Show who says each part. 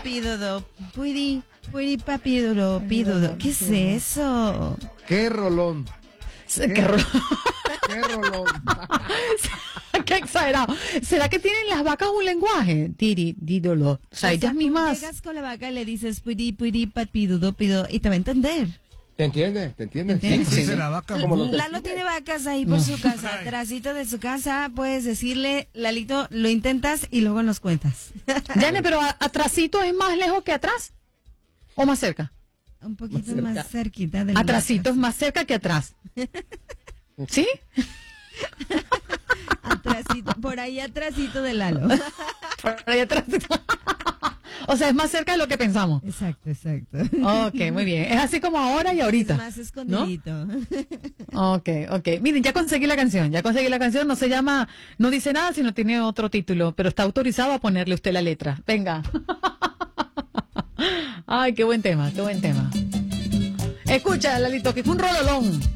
Speaker 1: papidodo, puidi papidodo, pidodo. ¿Qué es eso?
Speaker 2: ¡Qué rolón!
Speaker 1: ¿Qué rolón?
Speaker 2: ¡Qué rolón!
Speaker 1: ¡Qué exagerado! ¿Será que tienen las vacas un lenguaje? Dídolo. O sea, ellas mismas...
Speaker 3: Llegas con la vaca y le dices, puidi papidodo, pido, y te va a entender.
Speaker 2: ¿Te entiendes? ¿Te entiendes?
Speaker 3: ¿Entiendes?
Speaker 2: Sí.
Speaker 4: La vaca
Speaker 3: Lalo tiene vacas ahí por su casa, atrásito de su casa, puedes decirle, Lalito, lo intentas y luego nos cuentas.
Speaker 1: Yane, pero atrasito es más lejos que atrás. ¿O más cerca?
Speaker 3: Un poquito más cerquita de
Speaker 1: Atrasito es más cerca que atrás. ¿Sí?
Speaker 3: Atrásito, por ahí atrásito de Lalo.
Speaker 1: Por ahí atrásito. O sea, es más cerca de lo que pensamos.
Speaker 3: Exacto.
Speaker 1: Ok, muy bien. Es así como ahora y ahorita.
Speaker 3: Es más escondidito.
Speaker 1: ¿No? Ok. Miren, ya conseguí la canción. No se llama, no dice nada, sino tiene otro título, pero está autorizado a ponerle usted la letra. Venga. Ay, qué buen tema. Escucha, Lalito, que es un rololón.